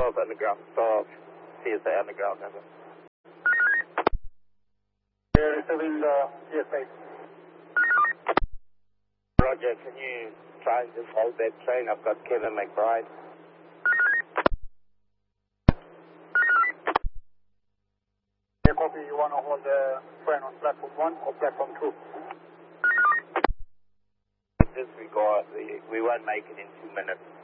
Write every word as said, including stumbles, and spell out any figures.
twelve underground, twelve C S A underground, over. We're receiving the C S A. Roger, can you try and just hold that train? I've got Kevin McBride. Yeah, copy, you want to hold the train on platform one or platform two? Disregard, the, we won't make it in two minutes.